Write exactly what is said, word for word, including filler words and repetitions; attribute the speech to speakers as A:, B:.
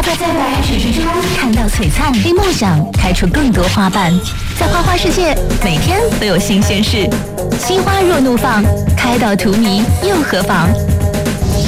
A: 在白纸之中看到璀璨，并梦想开出更多花瓣。在花花世界，每天都有新鲜事。心花若怒放，开到荼蘼又何妨？